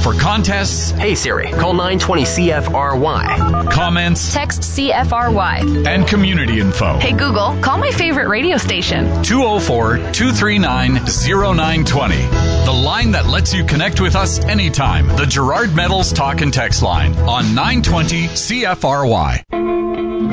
For contests, Hey Siri, call 920 CFRY. comments, Text CFRY. and community info. Hey Google, call my favorite radio station. 204-239-0920. The line that lets you connect with us anytime. The Gerard Metals Talk and Text line on 920 CFRY.